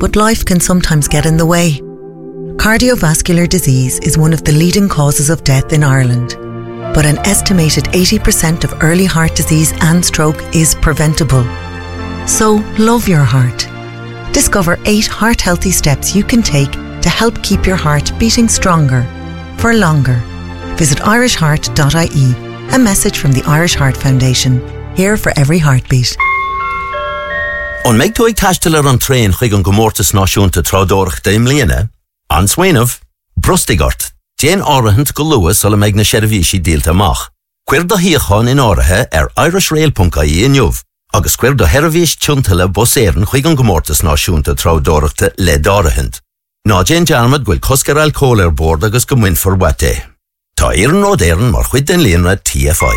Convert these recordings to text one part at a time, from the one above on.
but life can sometimes get in the way. Cardiovascular disease is one of the leading causes of death in Ireland, but an estimated 80% of early heart disease and stroke is preventable. So, love your heart. Discover 8 heart-healthy steps you can take to help keep your heart beating stronger, for longer. Visit irishheart.ie, a message from the Irish Heart Foundation, here for every heartbeat. On meid tú ag taistil ar an tréin chuig an gomórtas náisiúnta trádóireach daim líana, an swainmh, brustigart, déan áirithint go luas sola meid na seirbhísí díalta amach. Cuir do híochán in áirithe ar irishrail.ie inniuh, agus cuir do herbhís tiúntala bus éireann chuig an gomórtas náisiúnta trádóireachta le dárithint. Ná déan dearmad gfuil coscar alcól ar bord agus go muin for wate. Tá éireann ó d'éireann mar chuid den líonra TFI.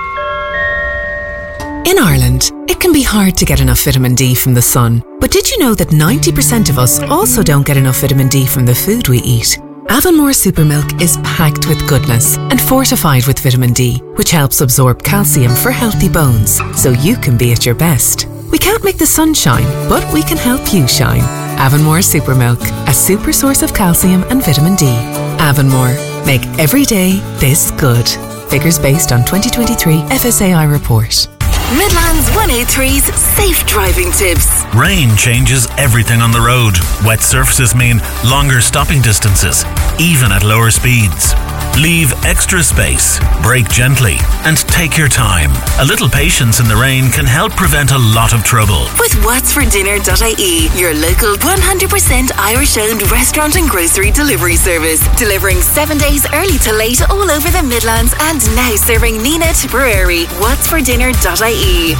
In Ireland, it can be hard to get enough vitamin D from the sun. But did you know that 90% of us also don't get enough vitamin D from the food we eat? Avonmore Supermilk is packed with goodness and fortified with vitamin D, which helps absorb calcium for healthy bones, so you can be at your best. We can't make the sun shine, but we can help you shine. Avonmore Supermilk, a super source of calcium and vitamin D. Avonmore, make every day this good. Figures based on 2023 FSAI report. Midlands 103's safe driving tips. Rain changes everything on the road. Wet surfaces mean longer stopping distances, even at lower speeds. Leave extra space, brake gently, and take your time. A little patience in the rain can help prevent a lot of trouble. With whatsfordinner.ie, your local 100% Irish-owned restaurant and grocery delivery service. Delivering 7 days early to late all over the Midlands and now serving Nina Tipperary. Whatsfordinner.ie.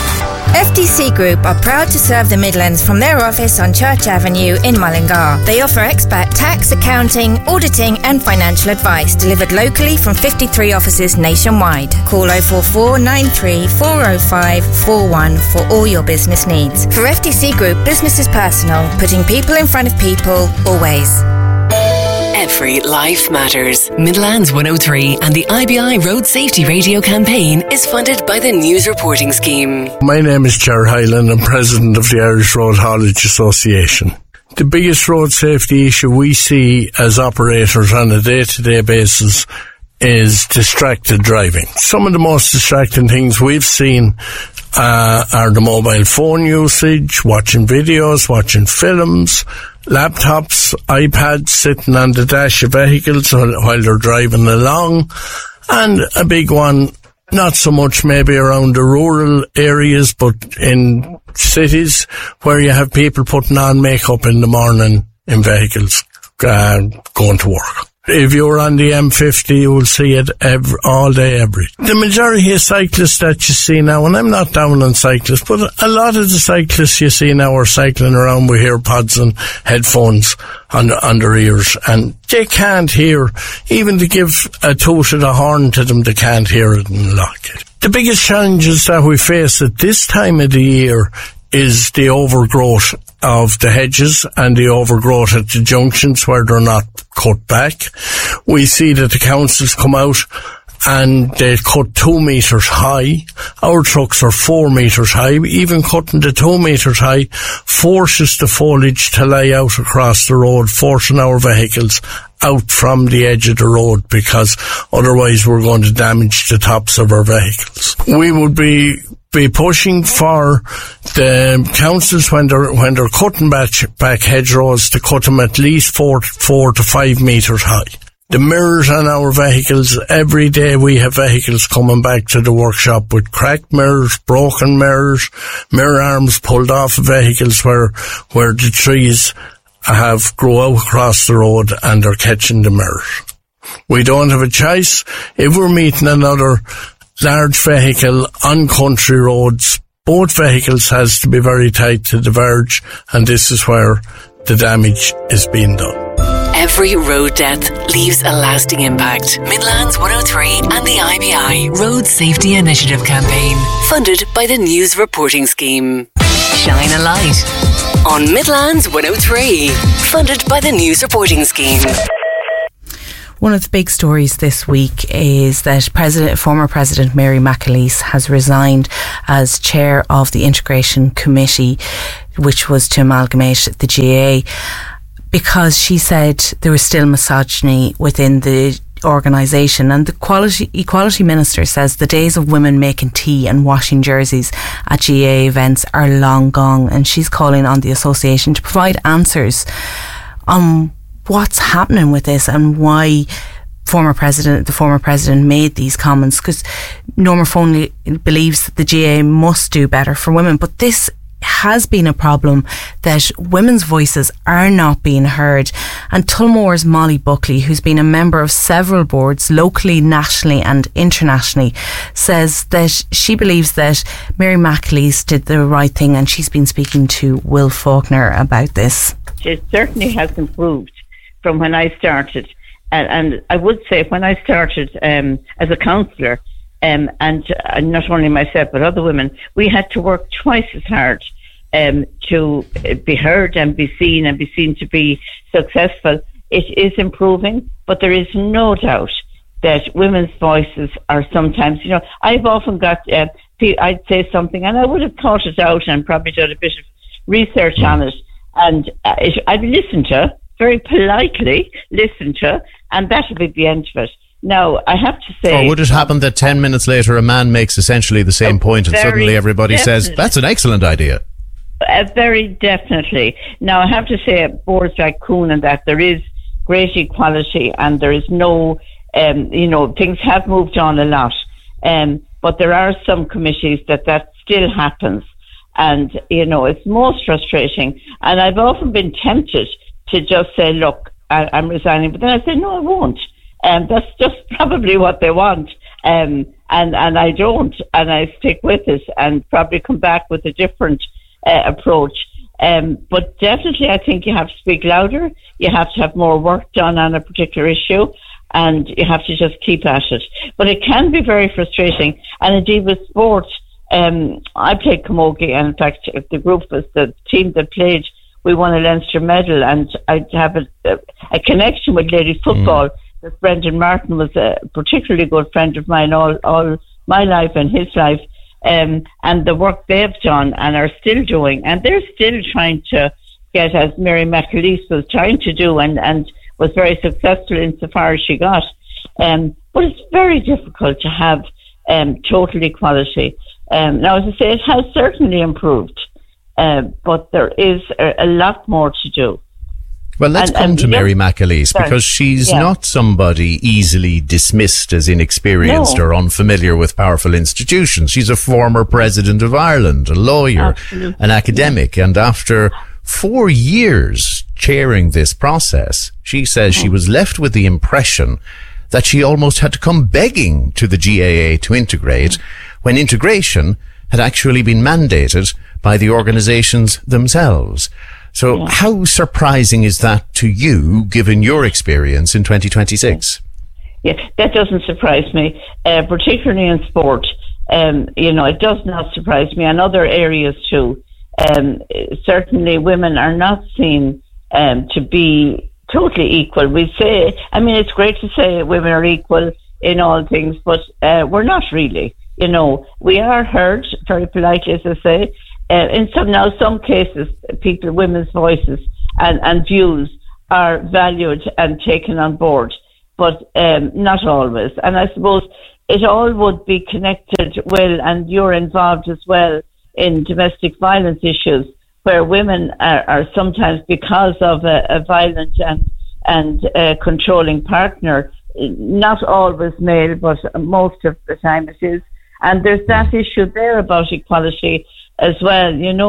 FTC Group are proud to serve the Midlands from their office on Church Avenue in Mullingar. They offer expert tax, accounting, auditing and financial advice delivered locally from 53 offices nationwide. Call 044 93 405 41 for all your business needs. For FTC Group, business is personal, putting people in front of people always. Every life matters. Midlands 103 and the IBI Road Safety Radio campaign is funded by the News Reporting Scheme. My name is Ger Hyland. I'm president of the Irish Road Haulage Association. The biggest road safety issue we see as operators on a day-to-day basis is distracted driving. Some of the most distracting things we've seen are the mobile phone usage, watching videos, watching films, laptops, iPads sitting on the dash of vehicles while they're driving along, and a big one, not so much maybe around the rural areas, but in cities where you have people putting on makeup in the morning in vehicles going to work. If you're on the M50, you will see it all day, every day. The majority of cyclists that you see now, and I'm not down on cyclists, but a lot of the cyclists you see now are cycling around with earpods and headphones on their ears, and they can't hear, even to give a toot of the horn to them, they can't hear it and lock it. The biggest challenges that we face at this time of the year is the overgrowth of the hedges and the overgrowth at the junctions where they're not cut back. We see that the councils come out and they cut 2 metres high. Our trucks are 4 metres high. Even cutting the 2 metres high forces the foliage to lay out across the road, forcing our vehicles out from the edge of the road, because otherwise we're going to damage the tops of our vehicles. We would be pushing for the councils when they're cutting back hedgerows to cut them at least 4 to 5 metres high. The mirrors on our vehicles, every day we have vehicles coming back to the workshop with cracked mirrors, broken mirrors, mirror arms pulled off of vehicles where the trees have grown out across the road and they're catching the mirrors. We don't have a choice. If we're meeting another large vehicle on country roads, both vehicles has to be very tight to the verge, and this is where the damage is being done. Every road death leaves a lasting impact. Midlands 103 and the IBI Road Safety Initiative campaign, funded by the News Reporting Scheme. Shine a light on Midlands 103, funded by the News Reporting Scheme. One of the big stories this week is that former President Mary McAleese has resigned as chair of the Integration Committee, which was to amalgamate the GAA, because she said there was still misogyny within the organisation. And the Equality Minister says the days of women making tea and washing jerseys at GAA events are long gone, and she's calling on the association to provide answers on what's happening with this and why the former president made these comments, because Norma Foley believes that the GAA must do better for women, but this has been a problem that women's voices are not being heard. And Tulmore's Molly Buckley, who's been a member of several boards locally, nationally and internationally, says that she believes that Mary McAleese did the right thing, and she's been speaking to Will Faulkner about this. It certainly has improved from when I started, and I would say when I started as a councillor, and not only myself but other women, we had to work twice as hard to be heard and be seen to be successful. It is improving, but there is no doubt that women's voices are sometimes, I've often got, I'd say something and I would have thought it out and probably done a bit of research on it, and I'd listen to, very politely listen to, and that would be the end of it. Now, I have to say... Or would it happen that 10 minutes later a man makes essentially the same point and suddenly everybody says, that's an excellent idea? Very definitely. Now, I have to say at boards like Coon and that there is great equality and there is no, things have moved on a lot. But there are some committees that still happens. And, it's most frustrating. And I've often been tempted to just say, look, I'm resigning. But then I say, no, I won't. That's just probably what they want. And I don't. And I stick with it and probably come back with a different approach. But definitely I think you have to speak louder. You have to have more work done on a particular issue. And you have to just keep at it. But it can be very frustrating. And indeed with sport, I played camogie, and in fact the group was the team that played, we won a Leinster medal, and I have a connection with ladies football. That Brendan Martin was a particularly good friend of mine all my life and his life, and the work they've done and are still doing, and they're still trying to get, as Mary McAleese was trying to do, and was very successful insofar as she got. But it's very difficult to have total equality. Now, as I say, it has certainly improved, but there is a lot more to do. Well, let's come to Mary McAleese, because she's not somebody easily dismissed as inexperienced or unfamiliar with powerful institutions. She's a former president of Ireland, a lawyer, an academic, and after 4 years chairing this process, she says she was left with the impression that she almost had to come begging to the GAA to integrate, when integration had actually been mandated by the organisations themselves. So how surprising is that to you, given your experience in 2026? Yeah, that doesn't surprise me, particularly in sport. It does not surprise me, and other areas too. Certainly women are not seen to be totally equal. We say, it's great to say women are equal in all things, but we're not really. We are heard very politely, as I say. In some cases, women's voices and views are valued and taken on board, but not always. And I suppose it all would be connected, Will, and you're involved as well in domestic violence issues, where women are sometimes, because of a violent and controlling partner, not always male, but most of the time it is. And there's that issue there about equality as well.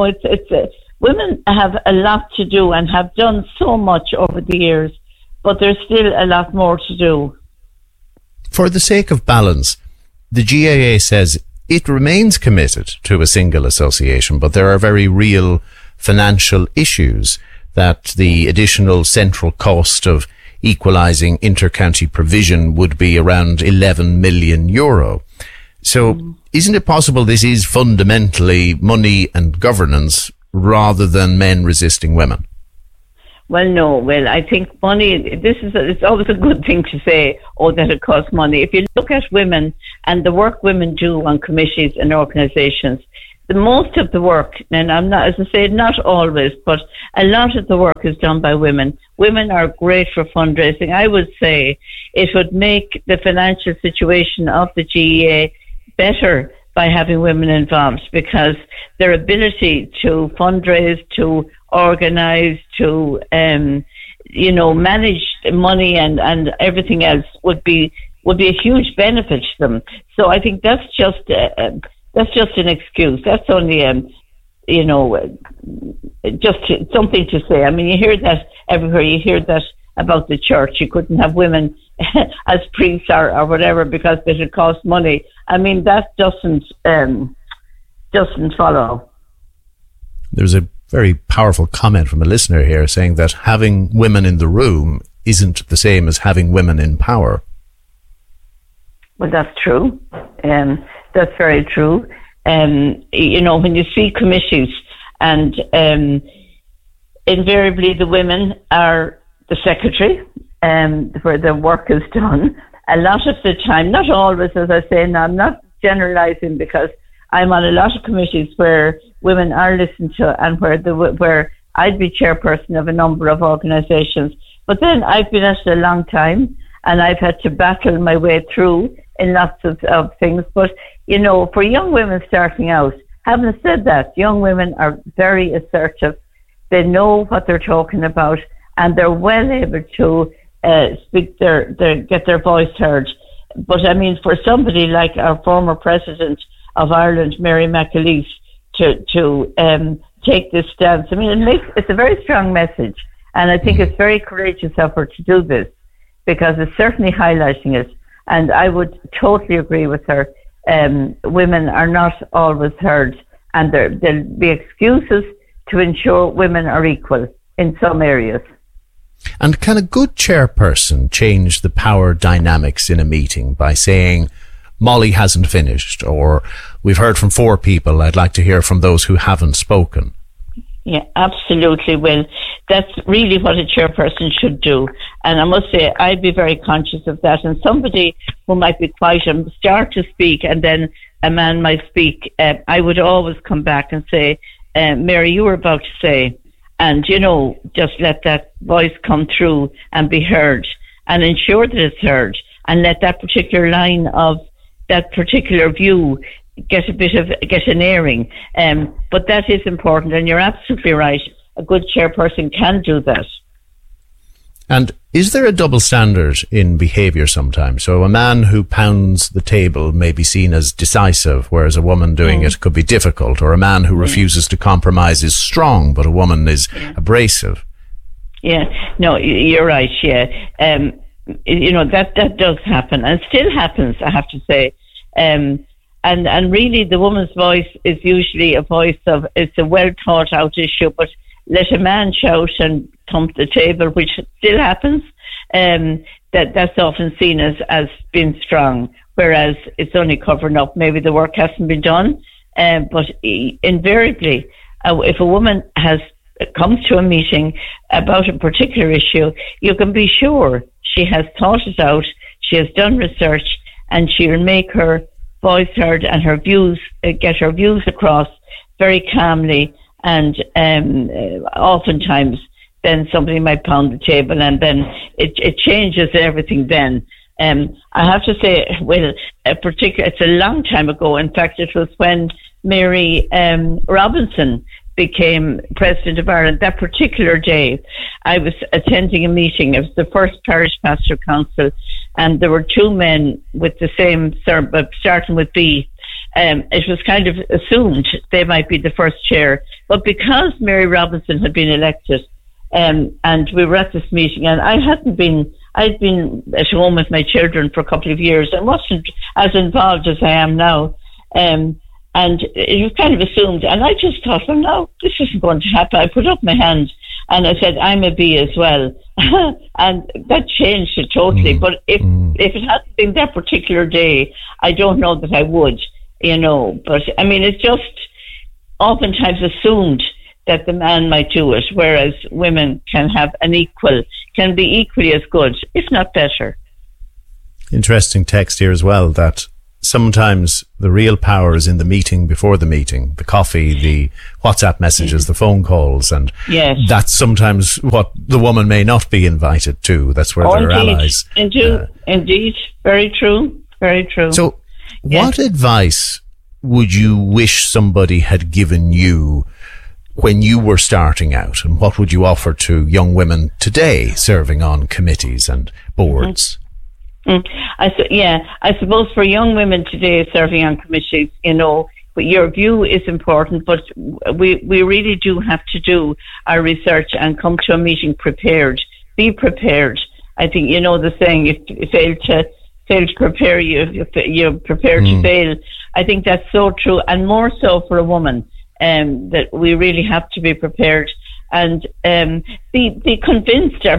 Women have a lot to do and have done so much over the years, but there's still a lot more to do. For the sake of balance, the GAA says it remains committed to a single association, but there are very real financial issues, that the additional central cost of equalising inter-county provision would be around €11 million. So isn't it possible this is fundamentally money and governance rather than men resisting women? Well, no. Well, I think money, it's always a good thing to say, that it costs money. If you look at women and the work women do on committees and organisations, the most of the work, and I'm not, as I say, not always, but a lot of the work is done by women. Women are great for fundraising. I would say it would make the financial situation of the GEA better by having women involved, because their ability to fundraise, to organise, to manage money and everything else would be a huge benefit to them. So I think that's just an excuse. That's only just something to say. I mean, you hear that everywhere. You hear that about the church. You couldn't have women as priests or whatever because it would cost money. I mean, that doesn't follow. There's a very powerful comment from a listener here saying that having women in the room isn't the same as having women in power. Well, that's true. That's very true. When you see committees and invariably the women are the secretary where the work is done. A lot of the time, not always, as I say, and I'm not generalising because I'm on a lot of committees where women are listened to and where I'd be chairperson of a number of organisations. But then I've been at it a long time and I've had to battle my way through in lots of things. But, for young women starting out, having said that, young women are very assertive. They know what they're talking about and they're well able to get their voice heard. But I mean, for somebody like our former president of Ireland, Mary McAleese, to take this stance, I mean, it's a very strong message. And I think it's very courageous of her to do this because it's certainly highlighting it. And I would totally agree with her. Women are not always heard, and there'll be excuses to ensure women are equal in some areas. And can a good chairperson change the power dynamics in a meeting by saying, Molly hasn't finished, or we've heard from 4 people, I'd like to hear from those who haven't spoken? Yeah, absolutely. Well, that's really what a chairperson should do. And I must say, I'd be very conscious of that. And somebody who might be quiet and start to speak, and then a man might speak, I would always come back and say, Mary, you were about to say, and, just let that voice come through and be heard and ensure that it's heard and let that particular line of that particular view get an airing. But that is important, and you're absolutely right. A good chairperson can do that. And is there a double standard in behaviour sometimes? So a man who pounds the table may be seen as decisive, whereas a woman doing it could be difficult, or a man who refuses to compromise is strong, but a woman is abrasive. Yeah, no, you're right, yeah. That does happen, and still happens, I have to say. And really the woman's voice is usually a voice of, it's a well thought out issue, but let a man shout and thump the table, which still happens, that's often seen as being strong, whereas it's only covering up. Maybe the work hasn't been done, but invariably, if a woman comes to a meeting about a particular issue, you can be sure she has thought it out, she has done research, and she will make her voice heard and her views, get her views across very calmly. And oftentimes then somebody might pound the table and then it changes everything then. I have to say, well, it's a long time ago. In fact, it was when Mary Robinson became President of Ireland. That particular day, I was attending a meeting. It was the first Parish Pastor Council, and there were 2 men with the same surname, starting with B. It was kind of assumed they might be the first chair. But because Mary Robinson had been elected, and we were at this meeting, and I'd been at home with my children for a couple of years and wasn't as involved as I am now. And it was kind of assumed. And I just thought, well, no, this isn't going to happen. I put up my hand and I said, I'm a B as well. And that changed it totally. But if it hadn't been that particular day, I don't know that I would. But I mean, it's just oftentimes assumed that the man might do it, whereas women can be equally as good, if not better. Interesting text here as well, that sometimes the real power is in the meeting before the meeting, the coffee, the WhatsApp messages, the phone calls, and that's sometimes what the woman may not be invited to. That's where they're allies. Indeed. Very true. Very true. So what advice would you wish somebody had given you when you were starting out, and what would you offer to young women today serving on committees and boards? I suppose for young women today serving on committees, but your view is important, but we really do have to do our research and come to a meeting prepared. Be prepared. I think, the saying, if you fail to prepare, you prepare to fail. I think that's so true, and more so for a woman, that we really have to be prepared and be convinced, or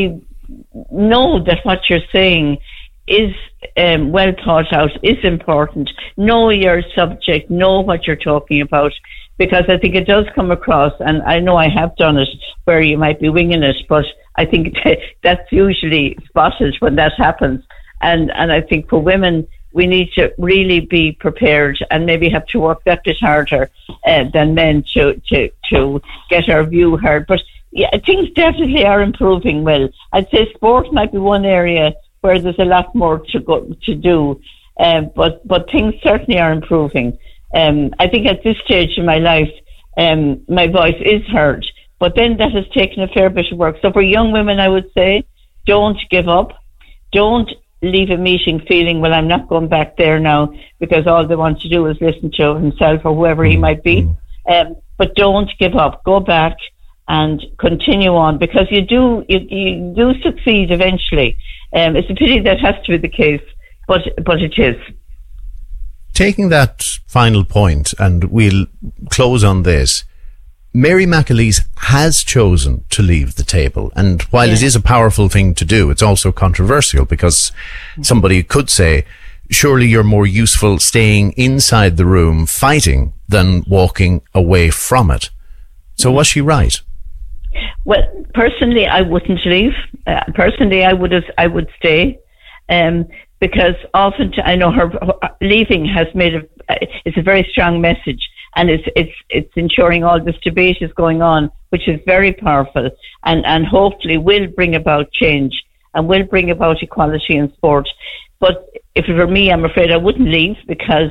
know that what you're saying is well thought out, is important. Know your subject, know what you're talking about, because I think it does come across, and I know I have done it, where you might be winging it, but I think that's usually spotted when that happens. And I think for women, we need to really be prepared and maybe have to work that bit harder than men to get our view heard. But yeah, things definitely are improving well. I'd say sport might be one area where there's a lot more to do, but things certainly are improving. I think at this stage in my life, my voice is heard, but then that has taken a fair bit of work. So for young women, I would say, don't give up. Don't leave a meeting feeling, well, I'm not going back there now, because all they want to do is listen to himself or whoever he might be. But don't give up. Go back and continue on, because you do succeed eventually. It's a pity that has to be the case, but it is. Taking that final point, and we'll close on this, Mary McAleese has chosen to leave the table, and while it is a powerful thing to do, it's also controversial, because somebody could say, surely you're more useful staying inside the room fighting than walking away from it. So was she right? Well, personally, I wouldn't leave. Personally, I would stay, because often I know her leaving has made it's a very strong message, and it's ensuring all this debate is going on, which is very powerful, and hopefully will bring about change and will bring about equality in sport. But if it were me, I'm afraid I wouldn't leave, because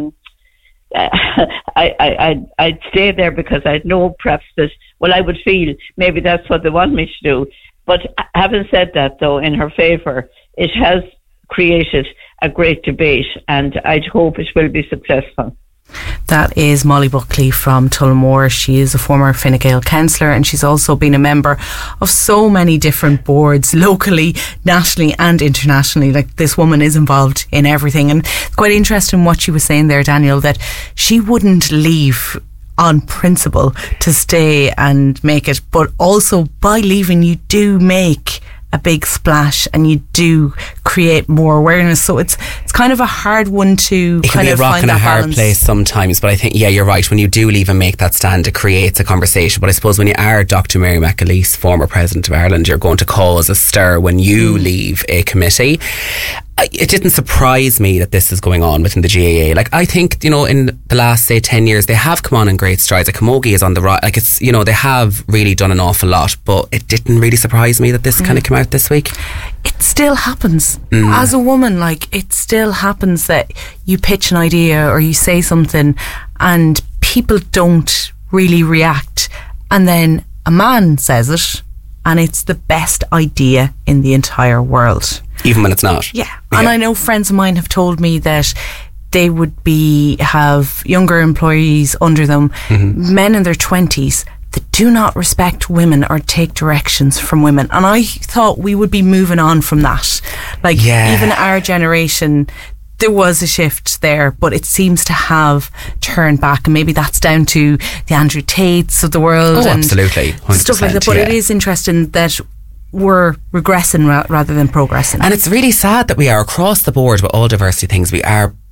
I'd stay there, because I'd know perhaps that, well, I would feel maybe that's what they want me to do. But having said that, though, in her favour, it has created a great debate, and I'd hope it will be successful. That is Molly Buckley from Tullamore. She is a former Fine Gael councillor, and she's also been a member of so many different boards, locally, nationally and internationally. Like, this woman is involved in everything. And quite interesting what she was saying there, Daniel, that she wouldn't leave on principle to stay and make it, but also by leaving you do make a big splash and you do create more awareness. So it's kind of a hard one to it kind can of be a rock find and a that hard balance. place sometimes, but I think, yeah, you're right. When you do leave and make that stand, it creates a conversation. But I suppose when you are Dr. Mary McAleese, former President of Ireland, you're going to cause a stir when you leave a committee. It didn't surprise me that this is going on within the GAA. Like, I think, in the last, say, 10 years, they have come on in great strides. Like, Camogie is on the right. Like, it's, they have really done an awful lot, but it didn't really surprise me that this kind of came out this week. It still happens. As a woman, like, it still happens that you pitch an idea or you say something and people don't really react. And then a man says it and it's the best idea in the entire world. Even when it's not. Yeah. And I know friends of mine have told me that they would have younger employees under them, men in their 20s, that do not respect women or take directions from women. And I thought we would be moving on from that. Like, even our generation, there was a shift there, but it seems to have turned back, and maybe that's down to the Andrew Tates of the world and absolutely, 100%, stuff like that. But it is interesting that we're regressing rather than progressing. And it's really sad that we are across the board with all diversity things. We are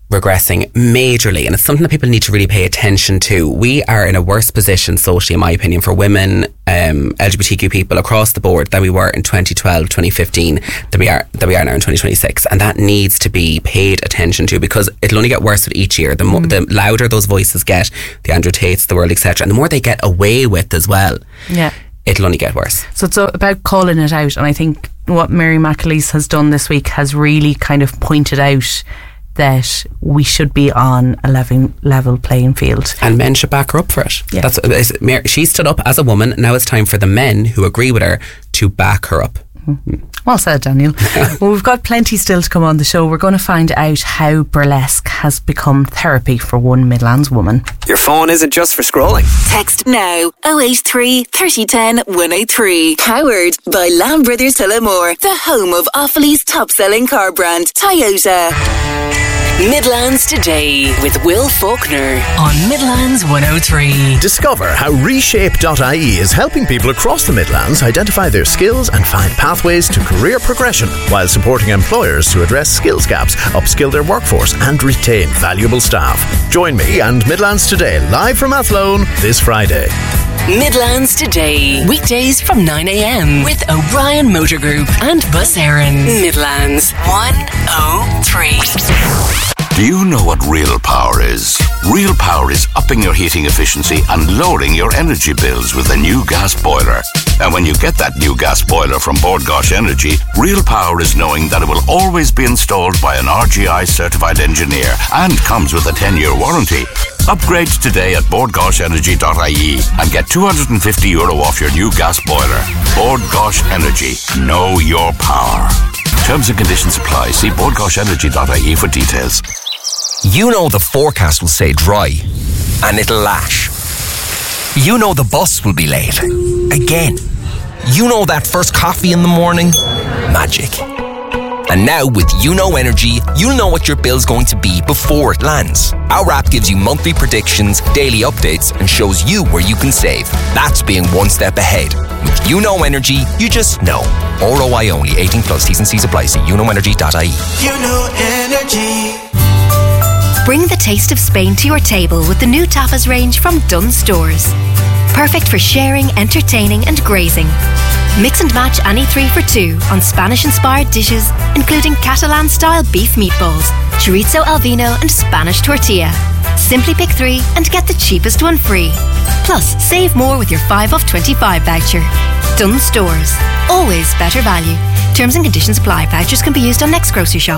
regressing majorly, and it's something that people need to really pay attention to. We are in a worse position socially, in my opinion, for women, LGBTQ people across the board than we were in 2012, 2015, than we are now in 2026, and that needs to be paid attention to, because it'll only get worse with each year. The louder those voices get, the Andrew Tates, the world, etc., and the more they get away with as well, it'll only get worse. So it's about calling it out, and I think what Mary McAleese has done this week has really kind of pointed out that we should be on a level playing field, and men should back her up for it. She stood up as a woman. Now it's time for the men who agree with her to back her up. Well said, Daniel. Well, we've got plenty still to come on the show. We're going to find out how burlesque has become therapy for one Midlands woman. Your phone isn't just for scrolling. Text now 083 3010 103. Powered by Lamb Brothers Tullamore, the home of Offaly's top selling car brand Toyota. Midlands Today with Will Faulkner on Midlands 103. Discover how Reshape.ie is helping people across the Midlands identify their skills and find pathways to career progression, while supporting employers to address skills gaps, upskill their workforce and retain valuable staff. Join me and Midlands Today live from Athlone this Friday. Midlands Today, weekdays from 9 a.m. with O'Brien Motor Group and Bus Éireann. Midlands 103. Do you know what real power is? Real power is upping your heating efficiency and lowering your energy bills with a new gas boiler. And when you get that new gas boiler from Bord Gáis Energy, real power is knowing that it will always be installed by an RGI certified engineer and comes with a 10-year warranty. Upgrade today at bordgaisenergy.ie and get €250 off your new gas boiler. Bord Gáis Energy. Know your power. Terms and conditions apply. See bordgaisenergy.ie for details. You know the forecast will say dry and it'll lash. You know the bus will be late. Again. You know that first coffee in the morning? Magic. And now with YouKnow Energy, you'll know what your bill's going to be before it lands. Our app gives you monthly predictions, daily updates, and shows you where you can save. That's being one step ahead. With YouKnow Energy, you just know. ROI only. 18 plus. T's and C's apply. See YouKnowEnergy.ie. YouKnow Energy. Bring the taste of Spain to your table with the new tapas range from Dunnes Stores. Perfect for sharing, entertaining and grazing. Mix and match any 3 for 2 on Spanish-inspired dishes, including Catalan-style beef meatballs, chorizo al vino and Spanish tortilla. Simply pick 3 and get the cheapest one free. Plus, save more with your 5 off 25 voucher. Dunnes Stores. Always better value. Terms and conditions apply. Vouchers can be used on next grocery shop.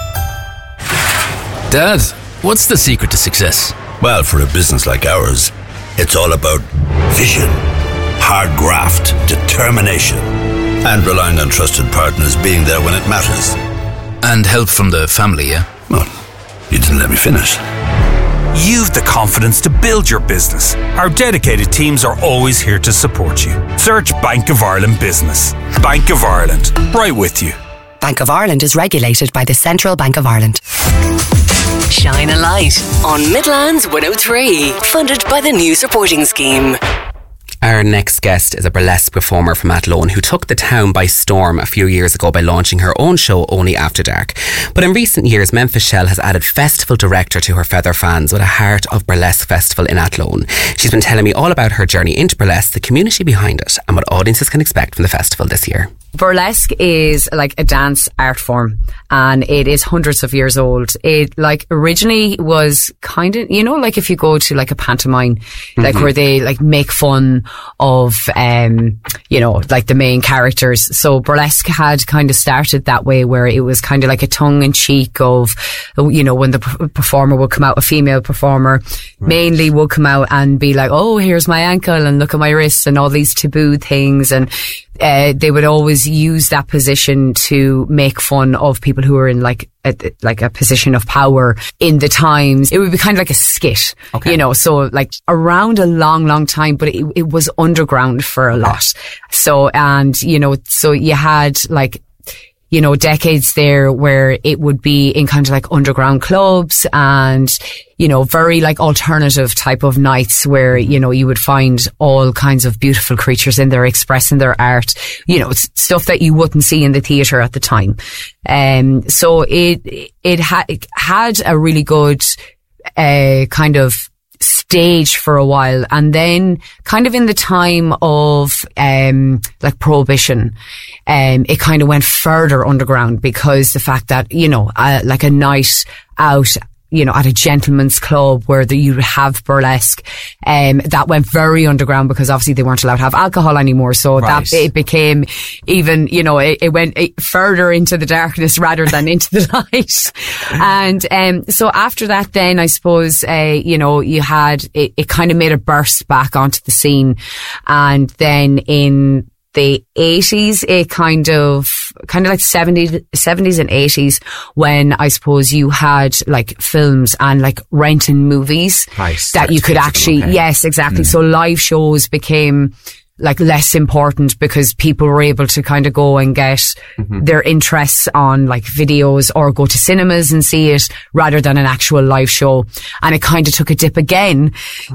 Dad, what's the secret to success? Well, for a business like ours, it's all about vision, hard graft, determination, and relying on trusted partners being there when it matters. And help from the family, yeah? Well, you didn't let me finish. You've the confidence to build your business. Our dedicated teams are always here to support you. Search Bank of Ireland Business. Bank of Ireland, right with you. Bank of Ireland is regulated by the Central Bank of Ireland. Shine a light on Midlands 103, funded by the News Reporting Scheme. Our next guest is a burlesque performer from Athlone who took the town by storm a few years ago by launching her own show Only After Dark. But in recent years, Memphis Shell has added festival director to her feather fans with a Heart of Burlesque Festival in Athlone. She's been telling me all about her journey into burlesque, the community behind it, and what audiences can expect from the festival this year. Burlesque is like a dance art form, and it is hundreds of years old. It like originally was kind of, you know, like if you go to like a pantomime, like where they like make fun of, you know, like the main characters. So burlesque had kind of started that way, where it was kind of like a tongue in cheek of, you know, when the performer would come out, a female performer mainly would come out and be like, oh, here's my ankle and look at my wrist and all these taboo things. And they would always use that position to make fun of people who are in like a position of power in the times. It would be kind of like a skit, you know, so like around a long time, but it was underground for a lot. So, and, you know, so you had you know, decades there where it would be in kind of like underground clubs and, you know, very like alternative type of nights where, you know, you would find all kinds of beautiful creatures in there expressing their art, you know, it's stuff that you wouldn't see in the theatre at the time. So it had a really good, kind of stage for a while, and then kind of in the time of like Prohibition, it kind of went further underground because the fact that, you know, like a night out, you know, at a gentleman's club where you would have burlesque, that went very underground because obviously they weren't allowed to have alcohol anymore. So that it became even, you know, it went further into the darkness rather than into the light. And, so after that, then I suppose, you know, you had, it kind of made a burst back onto the scene. And then in the 80s, it kind of like 70s and 80s, when I suppose you had like films and like renting movies that you could actually, yes, exactly. So live shows became like less important because people were able to kind of go and get their interests on like videos or go to cinemas and see it rather than an actual live show. And it kind of took a dip again.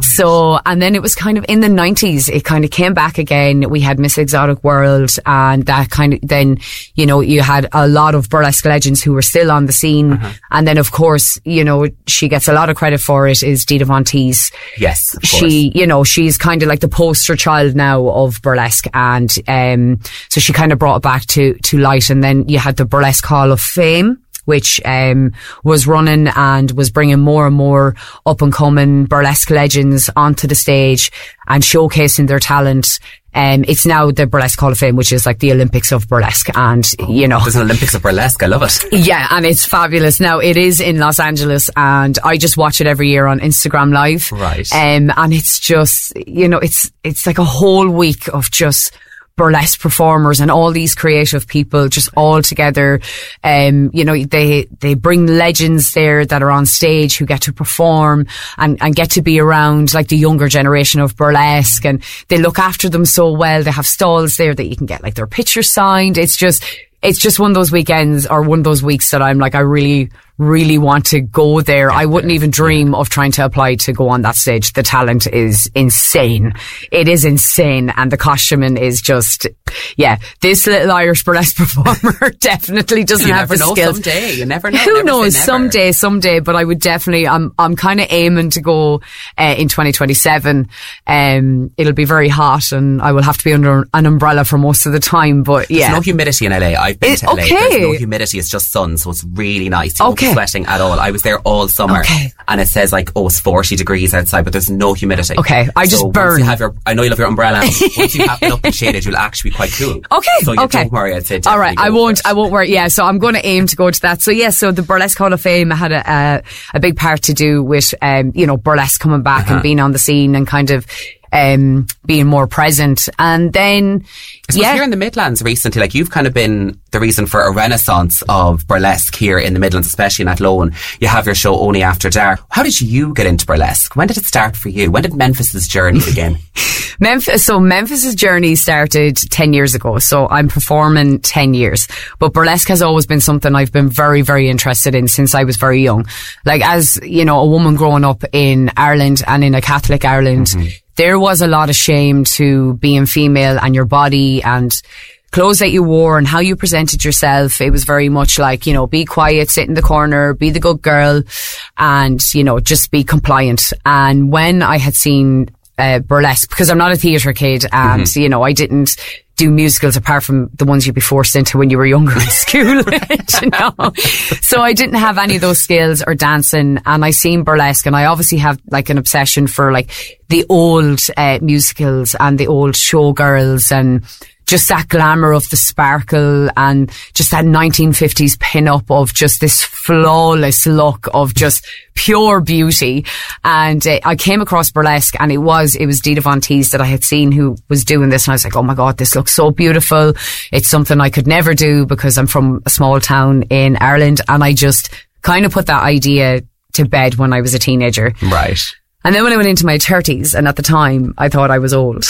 So, and then it was kind of in the 90s, it kind of came back again. We had Miss Exotic World, and that kind of, then, you know, you had a lot of burlesque legends who were still on the scene. And then of course, you know, she gets a lot of credit for it, is Dita Von Teese. Yes, of course. She, you know, she's kind of like the poster child now of burlesque, and so she kind of brought it back to light. And then you had the Burlesque Hall of Fame, which was running and was bringing more and more up and coming burlesque legends onto the stage and showcasing their talent. It's now the Burlesque Hall of Fame, which is like the Olympics of burlesque. And, you know, there's an Olympics of burlesque. I love it. Yeah. And it's fabulous. Now it is in Los Angeles, and I just watch it every year on Instagram Live. Right. And it's just, you know, it's like a whole week of just burlesque performers and all these creative people just all together. You know, they bring legends there that are on stage who get to perform and get to be around like the younger generation of burlesque, and they look after them so well. They have stalls there that you can get like their pictures signed. It's just one of those weekends or one of those weeks that I'm like, I really want to go there. I wouldn't even dream of trying to apply to go on that stage. The talent is insane. It is insane. And the costuming is just, yeah, this little Irish burlesque performer definitely doesn't have the skills. Someday. You never know. Who knows? Someday, but I would definitely, I'm kind of aiming to go, in 2027. It'll be very hot and I will have to be under an umbrella for most of the time, but yeah. There's no humidity in LA. I've been to LA. There's no humidity. It's just sun. So it's really nice. You won't be sweating at all. I was there all summer, and it says like, oh, it's 40 degrees outside, but there's no humidity. Okay, I just burn. I know you love your umbrella. Once you have it up and shaded, you'll actually be quite cool. Okay, so don't worry. I'd say all right. I won't worry. Yeah, so I'm going to aim to go to that. So yeah, so the Burlesque Hall of Fame had a big part to do with you know, burlesque coming back and being on the scene and kind of being more present. And then here in the Midlands recently, like, you've kind of been the reason for a renaissance of burlesque here in the Midlands, especially in Athlone. You have your show Only After Dark. How did you get into burlesque? When did it start for you? When did Memphis's journey begin? Memphis's journey started 10 years ago. So I'm performing 10 years. But burlesque has always been something I've been very, very interested in since I was very young. Like, as, you know, a woman growing up in Ireland and in a Catholic Ireland, there was a lot of shame to being female and your body and clothes that you wore and how you presented yourself. It was very much like, you know, be quiet, sit in the corner, be the good girl, and, you know, just be compliant. And when I had seen burlesque, because I'm not a theatre kid, and you know, I didn't do musicals apart from the ones you'd be forced into when you were younger in school, you know? So I didn't have any of those skills or dancing, and I seen burlesque, and I obviously have like an obsession for like the old musicals and the old showgirls and just that glamour of the sparkle and just that 1950s pin-up of just this flawless look of just pure beauty. And I came across burlesque, and it was Dita Von Teese that I had seen who was doing this, and I was like, oh my God, this looks so beautiful. It's something I could never do because I'm from a small town in Ireland, and I just kind of put that idea to bed when I was a teenager. Right. And then when I went into my 30s, and at the time, I thought I was old.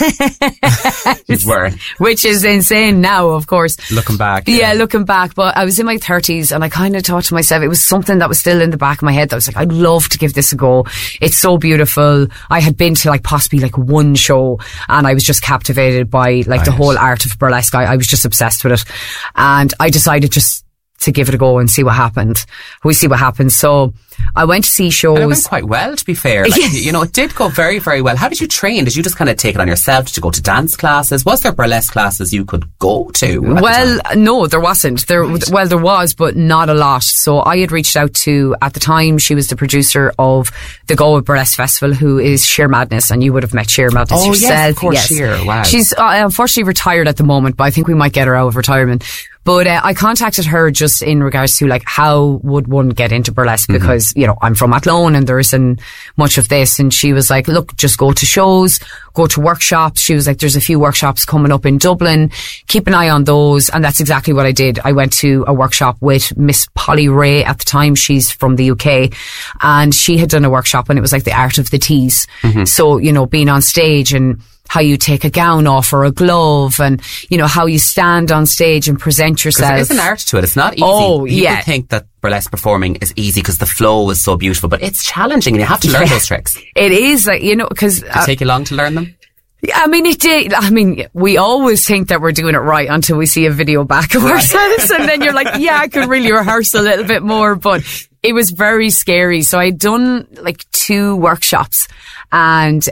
You were. Which is insane now, of course. Looking back. Yeah, looking back. But I was in my 30s, and I kind of thought to myself, it was something that was still in the back of my head. That I was like, I'd love to give this a go. It's so beautiful. I had been to like possibly like one show, and I was just captivated by like the whole art of burlesque. I was just obsessed with it. And I decided just to give it a go and see what happened. We see what happens. So I went to see shows. And it went quite well, to be fair. Like, you know, it did go very, very well. How did you train? Did you just kind of take it on yourself? Did you go to dance classes? Was there burlesque classes you could go to? Well, no, there wasn't. There was, but not a lot. So I had reached out to, at the time, she was the producer of the Galway Burlesque Festival, who is Sheer Madness, and you would have met Sheer Madness yourself. Yes, of course, Sheer. Wow. She's unfortunately retired at the moment, but I think we might get her out of retirement. But I contacted her just in regards to like how would one get into burlesque, because you know I'm from Athlone and there isn't much of this, and she was like, look, just go to shows, go to workshops. She was like, there's a few workshops coming up in Dublin, keep an eye on those. And that's exactly what I did. I went to a workshop with Miss Polly Ray at the time. She's from the UK, and she had done a workshop, and it was like the art of the tease. So, you know, being on stage and how you take a gown off or a glove, and you know how you stand on stage and present yourself. There is an art to it. It's not easy. People think that burlesque performing is easy because the flow is so beautiful, but it's challenging, and you have to learn those tricks. It is, like, you know, because did it take you long to learn them? I mean, it did. I mean, we always think that we're doing it right until we see a video back of ourselves, and then you're like, yeah, I could really rehearse a little bit more, but it was very scary. So I'd done like 2 workshops, and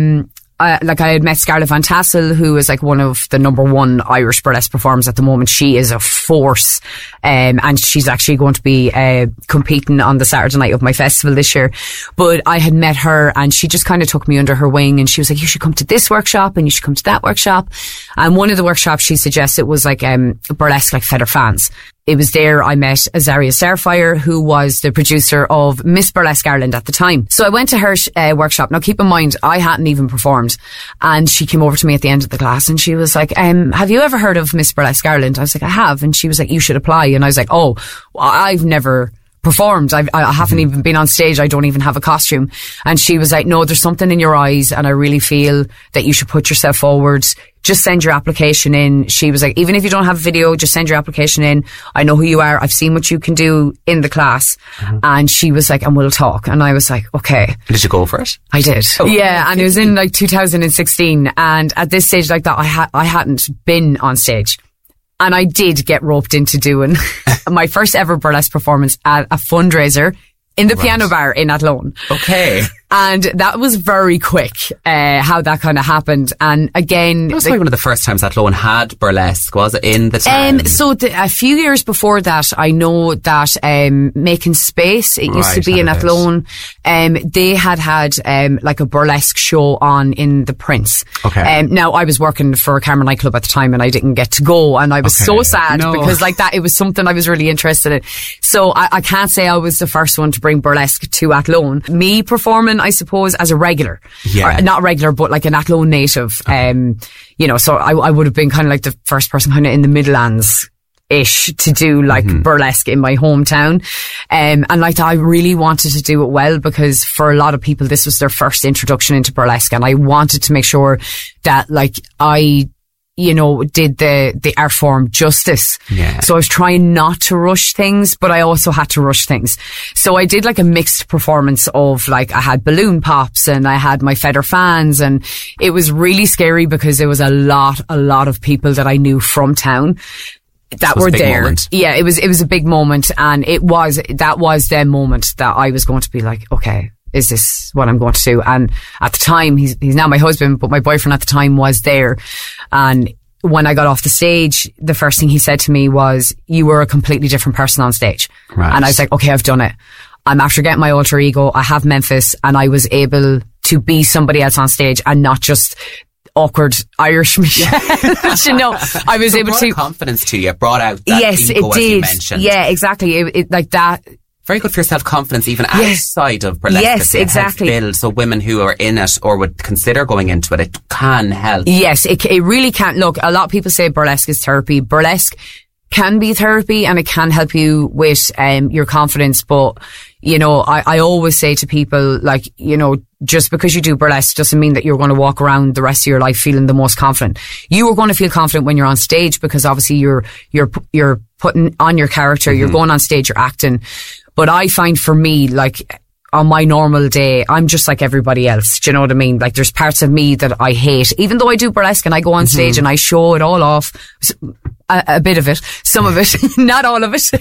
I had met Scarlett Van Tassel, who is like one of the #1 Irish burlesque performers at the moment. She is a force, and she's actually going to be competing on the Saturday night of my festival this year. But I had met her, and she just kind of took me under her wing, and she was like, you should come to this workshop and you should come to that workshop. And one of the workshops she suggested was like burlesque like feather fans. It was there I met Azaria Starfire, who was the producer of Miss Burlesque Ireland at the time. So I went to her workshop. Now keep in mind, I hadn't even performed. And she came over to me at the end of the class, and she was like, have you ever heard of Miss Burlesque Ireland? I was like, I have. And she was like, you should apply. And I was like, oh, I've never performed. I haven't even been on stage. I don't even have a costume. And she was like, no, there's something in your eyes, and I really feel that you should put yourself forward. Just send your application in. She was like, even if you don't have a video, just send your application in. I know who you are. I've seen what you can do in the class. And she was like, and we'll talk. And I was like, okay. Did you go for it? I did. Oh, yeah. And it was in like 2016. And at this stage like that, I hadn't been on stage. And I did get roped into doing my first ever burlesque performance at a fundraiser in the Piano Bar in Athlone. Okay. And that was very quick, how that kind of happened. And again, it was probably one of the first times Athlone had burlesque, was it, in the town? So a few years before that, I know that Making Space, it used to be in Athlone, they had like a burlesque show on in the Prince. Okay. Now I was working for a Camera nightclub at the time, and I didn't get to go, and I was so sad because like that, it was something I was really interested in. So I can't say I was the first one to bring burlesque to Athlone. Me performing, I suppose, as a regular. Or not regular, but like an Athlone native. You know, so I would have been kind of like the first person kind of in the Midlands-ish to do like burlesque in my hometown. And like I really wanted to do it well, because for a lot of people, this was their first introduction into burlesque, and I wanted to make sure that like I, you know, did the art form justice. Yeah. So I was trying not to rush things, but I also had to rush things. So I did like a mixed performance of like, I had balloon pops and I had my feather fans, and it was really scary because there was a lot of people that I knew from town that were there. Moment. Yeah, it was a big moment, and that was the moment that I was going to be like, okay, is this what I'm going to do? And at the time, he's now my husband, but my boyfriend at the time was there. And when I got off the stage, the first thing he said to me was, you were a completely different person on stage. Right. And I was like, okay, I've done it. I'm after getting my alter ego. I have Memphis, and I was able to be somebody else on stage and not just awkward Irish Michelle. You know, I was able to confidence to you, brought out that yes, ego, it did. as you mentioned. Yeah, exactly. It like that. Very good for your self-confidence, even outside of burlesque. Yes, exactly. Build, so women who are in it or would consider going into it can help. Yes, it really can. Look, a lot of people say burlesque is therapy. Burlesque can be therapy and it can help you with your confidence. But, you know, I always say to people, like, you know, just because you do burlesque doesn't mean that you're going to walk around the rest of your life feeling the most confident. You are going to feel confident when you're on stage because obviously you're putting on your character, you're going on stage, you're acting. But I find for me, like, on my normal day, I'm just like everybody else. Do you know what I mean? Like, there's parts of me that I hate, even though I do burlesque and I go on stage and I show it all off. A bit of it, some of it, not all of it.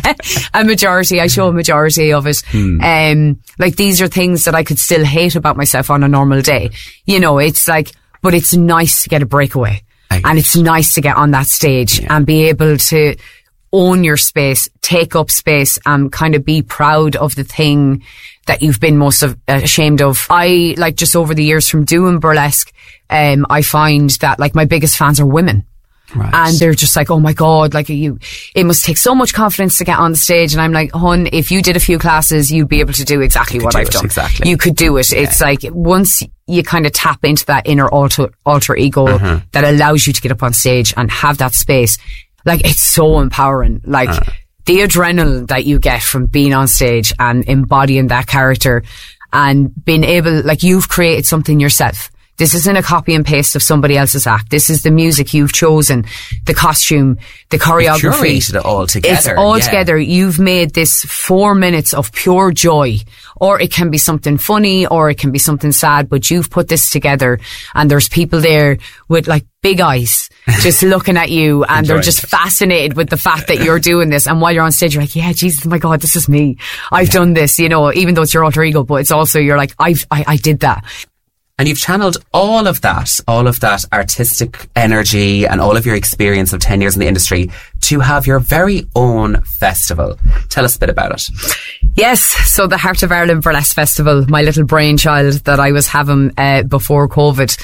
A majority, I show a majority of it. Like, these are things that I could still hate about myself on a normal day. You know, it's like, but it's nice to get a breakaway. And it's nice to get on that stage and be able to own your space, take up space, and kind of be proud of the thing that you've been most ashamed of. I, like, just over the years from doing burlesque, I find that, like, my biggest fans are women. Right. And they're just like, oh my God, like, it must take so much confidence to get on the stage. And I'm like, hon, if you did a few classes, you'd be able to do exactly what I've done. Exactly. You could do it. Yeah. It's like, once you kind of tap into that inner alter ego that allows you to get up on stage and have that space, like, it's so empowering. Like, the adrenaline that you get from being on stage and embodying that character and being able, like, you've created something yourself. This isn't a copy and paste of somebody else's act. This is the music you've chosen, the costume, the choreography. You've curated it all together. It's all together. You've made this 4 minutes of pure joy. Or it can be something funny, or it can be something sad, but you've put this together and there's people there with, like, big eyes just looking at you and they're just fascinated with the fact that you're doing this. And while you're on stage, you're like, yeah, Jesus, my God, this is me. I've done this, you know, even though it's your alter ego, but it's also, you're like, I did that. And you've channeled all of that artistic energy and all of your experience of 10 years in the industry to have your very own festival. Tell us a bit about it. Yes, so the Heart of Ireland Burlesque Festival, my little brainchild that I was having before COVID.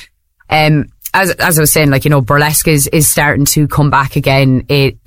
As I was saying, like, you know, burlesque is starting to come back again. It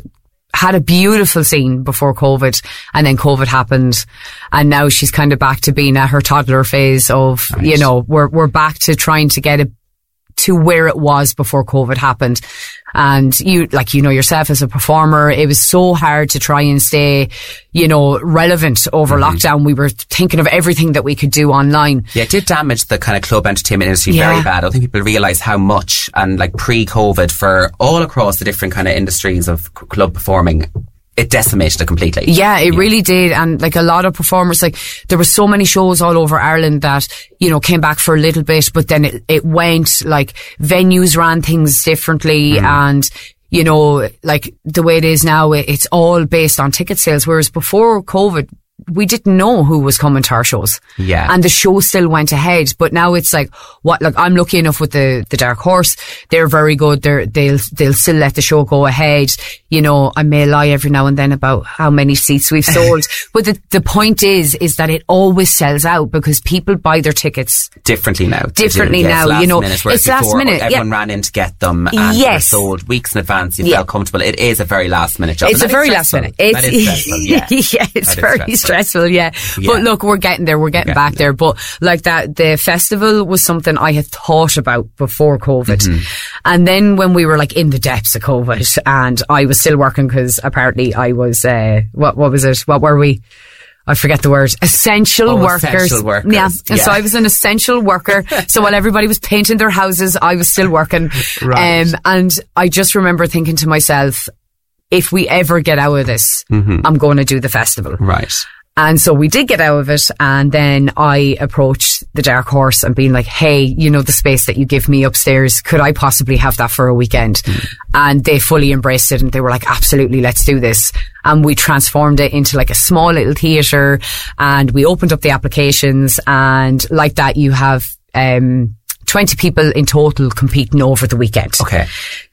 had a beautiful scene before COVID, and then COVID happened, and now she's kind of back to being at her toddler phase of, you know, we're back to trying to get it to where it was before COVID happened. And you, like, you know yourself as a performer, it was so hard to try and stay, you know, relevant over lockdown. We were thinking of everything that we could do online. Yeah, it did damage the kind of club entertainment industry very bad. I don't think people realise how much, and like pre-COVID for all across the different kind of industries of club performing, it decimated it completely. Yeah, it really did. And like, a lot of performers, like, there were so many shows all over Ireland that, you know, came back for a little bit, but then it went, like, venues ran things differently. And, you know, like, the way it is now, it's all based on ticket sales. Whereas before COVID, we didn't know who was coming to our shows. Yeah. And the show still went ahead. But now it's like, I'm lucky enough with the Dark Horse. They're very good. They'll still let the show go ahead. You know, I may lie every now and then about how many seats we've sold. But the point is that it always sells out because people buy their tickets differently now. You know, it's last minute. Everyone ran in to get them and they're sold weeks in advance. You felt comfortable. It is a very last minute job. It's a very last minute. That is stressful. Yeah. It's very stressful. Yeah. But look, we're getting there. We're getting back there. But like that, the festival was something I had thought about before COVID. And then when we were like in the depths of COVID and I was still working because apparently I was, what was it? What were we? I forget the word. Essential workers. Yeah. And so I was an essential worker. So while everybody was painting their houses, I was still working. Right. And I just remember thinking to myself, if we ever get out of this, I'm going to do the festival. Right. And so we did get out of it. And then I approached the Dark Horse and being like, hey, you know, the space that you give me upstairs, could I possibly have that for a weekend? And they fully embraced it and they were like, absolutely, let's do this. And we transformed it into like a small little theatre and we opened up the applications, and like that you have 20 people in total competing over the weekend. Okay.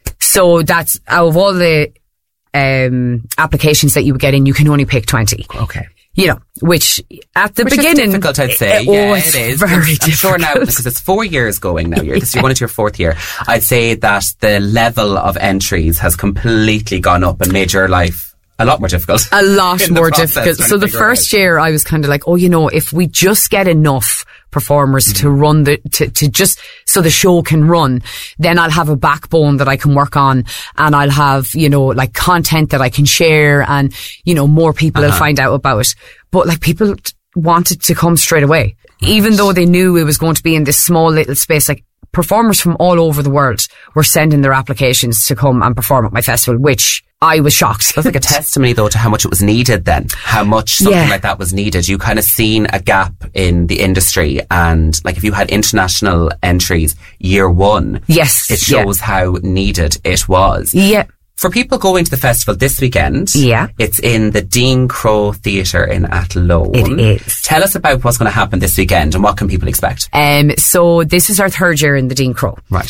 So that's, out of all the applications that you would get in, you can only pick 20. Okay. You know, which at the beginning, is difficult, I'd say. It is very difficult. I'm sure now, because it's 4 years going now. You're going into your fourth year. I'd say that the level of entries has completely gone up and made your life a lot more difficult. A lot more difficult. So the first year I was kind of like, if we just get enough performers to run to just so the show can run, then I'll have a backbone that I can work on, and I'll have, like content that I can share, and, more people will find out about it. But like people wanted to come straight away, even though they knew it was going to be in this small little space. Like performers from all over the world were sending their applications to come and perform at my festival, which I was shocked. That's like a testimony though to how much it was needed then. How much something like that was needed. You kind of seen a gap in the industry, and like if you had international entries year one, yes, it shows how needed it was. Yeah. For people going to the festival this weekend, it's in the Dean Crowe Theatre in Athlone. It is. Tell us about what's going to happen this weekend and what can people expect? So this is our third year in the Dean Crowe. Right.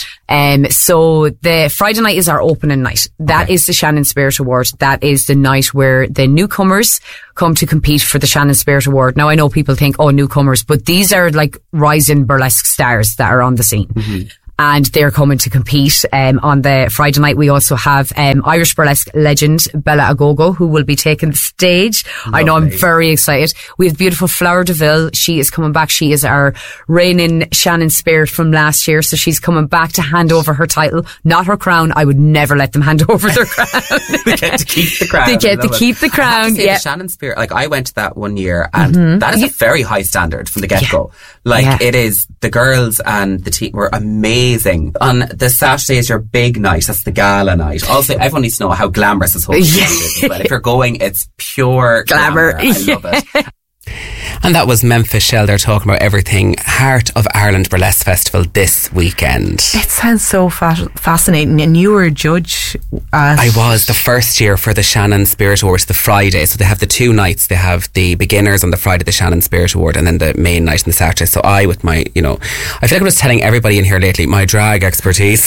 So the Friday night is our opening night. That is the Shannon Spirit Award. That is the night where the newcomers come to compete for the Shannon Spirit Award. Now I know people think, newcomers, but these are like rising burlesque stars that are on the scene. Mm-hmm. And they're coming to compete. On the Friday night, we also have Irish burlesque legend Bella Agogo, who will be taking the stage. Lovely. I know, I'm very excited. We have beautiful Flower DeVille. She is coming back. She is our reigning Shannon Spirit from last year, so she's coming back to hand over her title, not her crown. I would never let them hand over their crown. They get to keep the crown. They get to keep the crown. The Shannon Spirit, like I went to that one year, and that is a very high standard from the get-go. It is, the girls and the team were amazing. On the Saturday is your big night. That's the gala night. Also, everyone needs to know how glamorous this whole thing is. But if you're going, it's pure glamour. I love it. And that was Memphis Shell. They're talking about everything Heart of Ireland Burlesque Festival this weekend. It sounds so fascinating. And you were a judge I was the first year for the Shannon Spirit Award, the Friday. So they have the 2 nights. They have the beginners on the Friday, the Shannon Spirit Award, and then the main night on the Saturday. So I, with my, I feel like I was telling everybody in here lately, my drag expertise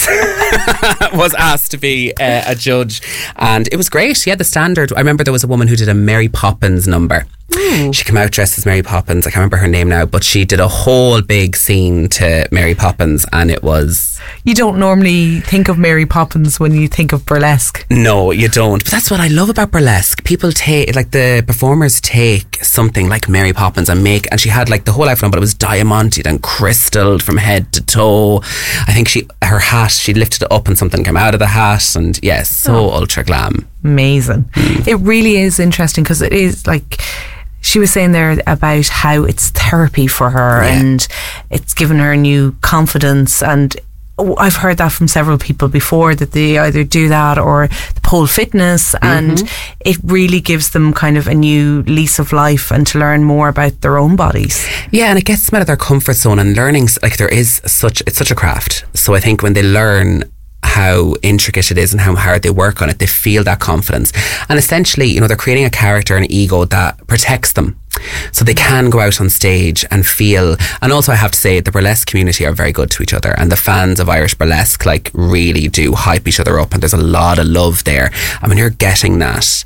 was asked to be a judge. And it was great. Yeah, the standard. I remember there was a woman who did a Mary Poppins number. She came out dressed as Mary Poppins. I can't remember her name now, but she did a whole big scene to Mary Poppins, and it was... You don't normally think of Mary Poppins when you think of burlesque. No, you don't. But that's what I love about burlesque. People take, like the performers take something like Mary Poppins and she had like the whole outfit on, but it was diamanted and crystalled from head to toe. I think her hat, she lifted it up and something came out of the hat, and yes, so ultra glam. Amazing. It really is interesting because it is like... She was saying there about how it's therapy for her and it's given her new confidence, and I've heard that from several people before, that they either do that or the pole fitness, and it really gives them kind of a new lease of life and to learn more about their own bodies. Yeah, and it gets them out of their comfort zone, and learning, like it's such a craft. So I think when they learn how intricate it is and how hard they work on it, they feel that confidence, and essentially they're creating a character and an ego that protects them, so they can go out on stage and feel. And also I have to say the burlesque community are very good to each other, and the fans of Irish burlesque like really do hype each other up, and there's a lot of love there. I mean, you're getting that.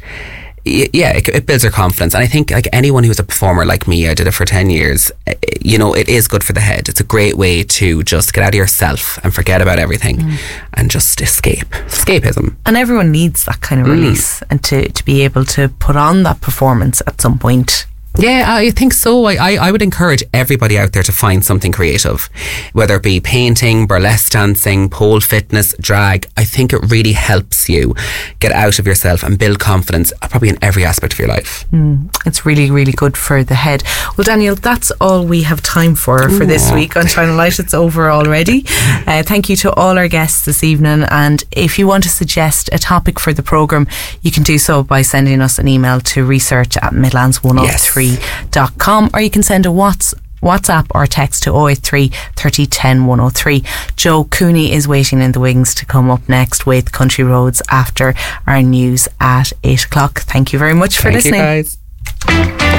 Yeah, it builds your confidence. And I think like anyone who's a performer like me, I did it for 10 years, it is good for the head. It's a great way to just get out of yourself and forget about everything and just escapism. And everyone needs that kind of release and to be able to put on that performance at some point. Yeah, I think so. I would encourage everybody out there to find something creative, whether it be painting, burlesque dancing, pole fitness, drag. I think it really helps you get out of yourself and build confidence probably in every aspect of your life. It's really, really good for the head. Well, Daniel, that's all we have time for this week on Shine a Light. It's over already. Thank you to all our guests this evening, and if you want to suggest a topic for the programme, you can do so by sending us an email to research@midlands103.com, or you can send a WhatsApp or text to 083 30 10 103. Joe Cooney is waiting in the wings to come up next with Country Roads after our news at 8 o'clock. Thank you very much for listening. Thank you, guys.